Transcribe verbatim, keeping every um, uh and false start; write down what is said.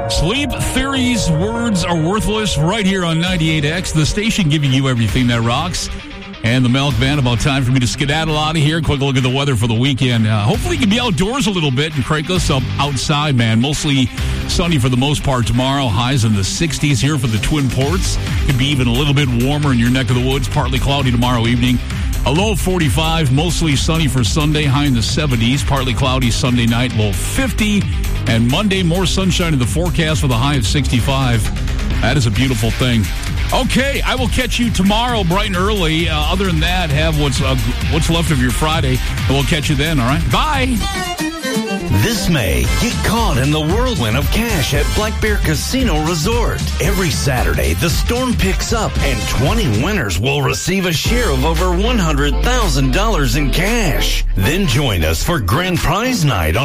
Sleep Theory's words are worthless right here on ninety-eight X, the station giving you everything that rocks. And the Milkman, about time for me to skedaddle out of here. Quick look at the weather for the weekend. Uh, hopefully you can be outdoors a little bit and crank us up outside, man. Mostly sunny for the most part tomorrow. Highs in the sixties here for the Twin Ports. Could be even a little bit warmer in your neck of the woods. Partly cloudy tomorrow evening. A low of forty-five, mostly sunny for Sunday, high in the seventies. Partly cloudy Sunday night, low fifty. And Monday, more sunshine in the forecast with a high of sixty-five. That is a beautiful thing. Okay, I will catch you tomorrow bright and early. Uh, other than that, have what's uh, what's left of your Friday, and we'll catch you then, all right? Bye! This May, get caught in the whirlwind of cash at Black Bear Casino Resort. Every Saturday, the storm picks up and twenty winners will receive a share of over one hundred thousand dollars in cash. Then join us for Grand Prize Night on